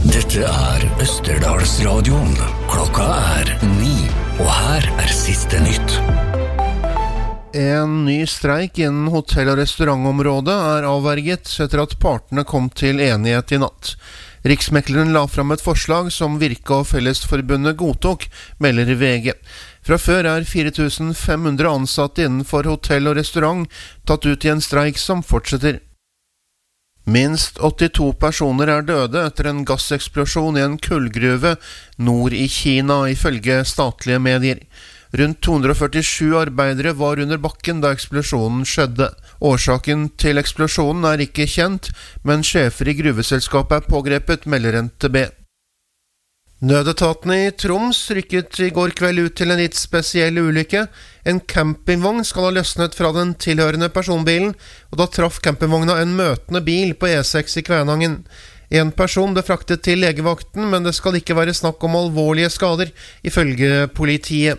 Dette Østerdalsradioen. Klokka 9, og her siste nytt. En ny streik innen hotell- og restaurantområdet avverget etter at partene kom til enighet i natt. Riksmekleren la fram et forslag som Virke og Fellesforbundet godtok, melder VG. Fra før 4.500 ansatte innenfor hotell og restaurant tatt ut i en streik som fortsetter. Minst 82 personer døde etter en gasseksplosjon i en kullgruve nord i Kina, ifølge statlige medier. Rundt 247 arbeidere var under bakken da eksplosjonen skjedde. Årsaken til eksplosjonen ikke kjent, men sjefer i gruveselskapet pågrepet, melder NTB. Nødetatene i Troms rykket i går kveld ut til en litt spesiell ulykke. En campingvogn skal ha løsnet fra den tilhørende personbilen, og da traff campingvogna en møtende bil på E6 i Kvænangen. En person ble fraktet til legevakten, men det skal ikke være snakk om alvorlige skader, ifølge politiet.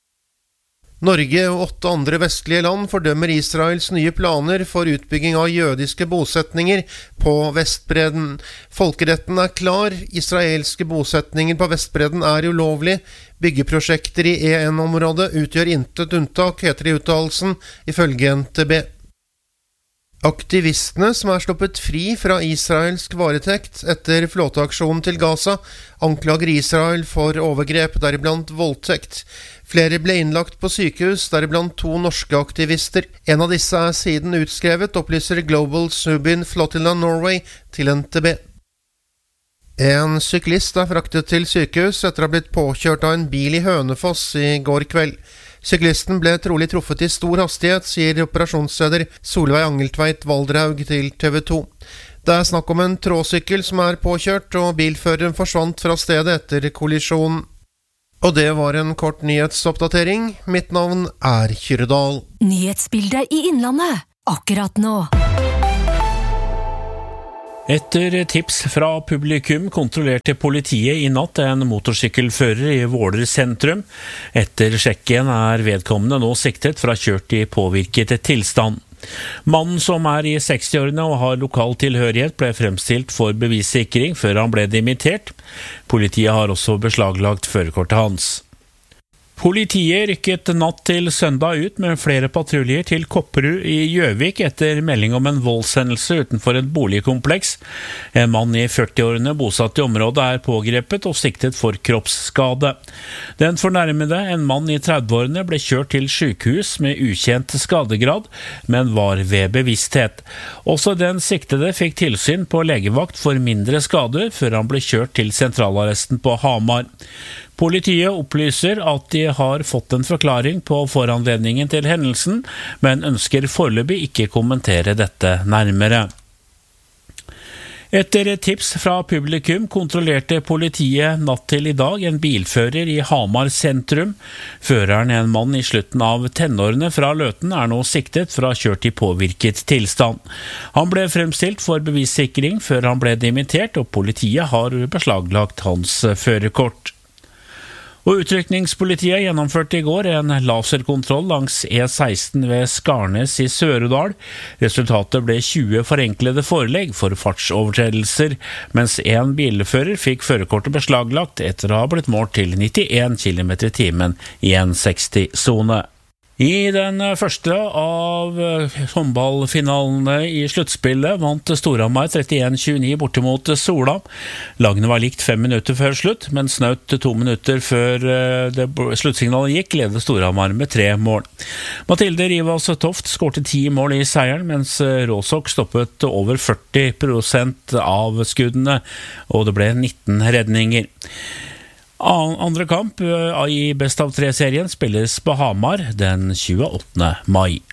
Norge og 8 andre vestlige land fordømmer Israels nye planer for utbygging av jødiske bosetninger på Vestbredden. Folkeretten klar, israelske bosetninger på Vestbredden ulovlig. Byggeprosjekter i EN-området utgjør intet unntak, heter det i uttalelsen, ifølge NTB. Aktivistene som sluppet fri fra israelsk varetekt etter flåteaksjonen til Gaza, anklager Israel for overgrep, deriblant voldtekt. Flere ble innlagt på sykehus, deriblant 2 norske aktivister. En av disse siden utskrevet, opplyser Global Subin Flotilla Norway til NTB. En syklist fraktet til sykehus etter å ha blitt påkjørt av en bil i Hønefoss i går kveld. Syklisten ble trolig truffet i stor hastighet, sier operasjonsleder Solveig Angeltveit Valdraug til TV 2. Det snakk om en tråsykkel som påkjørt, og bilføreren forsvant fra stedet etter kollisjonen. Og det var en kort nyhetsoppdatering. Mitt navn Kyrre-Dahl. Nyhetsbildet i Innlandet, akkurat nå. Etter tips fra publikum kontrollerte politiet i natt en motorsykkelfører i Våler sentrum. Etter sjekken vedkommende nå siktet for å ha kjørt i påvirket tilstand. Mannen som i 60-årene og har lokal tilhørighet ble fremstilt for bevissikring før han ble dimittert. Politiet har også beslaglagt førerkortet hans. Politiet rykket natt til søndag ut med flere patruljer til Kopperud i Gjøvik etter melding om en voldshendelse utenfor et boligkompleks. En mann i 40-årene bosatt i området pågrepet og siktet for kroppsskade. Den fornærmede, en mann i 30-årene, ble kjørt til sykehus med ukjent skadegrad, men var ved bevissthet. Også den siktede fikk tilsyn på legevakt for mindre skader før han ble kjørt til sentralarresten på Hamar. Politiet opplyser at de har fått en forklaring på foranledningen til hendelsen, men ønsker foreløpig ikke kommentere dette nærmere. Etter tips fra publikum kontrollerte politiet natt til i dag en bilfører i Hamar sentrum. Føreren, en mann i slutten av tenårene fra Løten, nå siktet for å ha kjørt i påvirket tilstand. Han ble fremstilt for bevissikring før han ble dimittert, og politiet har beslaglagt hans førerkort. Og utrykningspolitiet gjennomførte i går en laserkontroll langs E16 ved Skarnes i Sør-Odal. Resultatet ble 20 forenklede forelegg for fartsovertredelser, mens en bilfører fikk førerkortet beslaglagt etter å ha blitt målt til 91 km/t i en 60-sone. I den første av håndballfinalene i sluttspillet vant Storhamar 31-29 borte mot Sola. Lagene var likt 5 minutter før slutt, men snaut 2 minutter før sluttsignalet gikk, ledet Storhamar med 3 mål. Mathilde Rivas Toft skårte 10 mål i seieren, mens Råsok stoppet over 40% av skuddene, og det ble 19 redninger. Andre kamp i Best av 3-serien spilles på Hamar den 28. mai.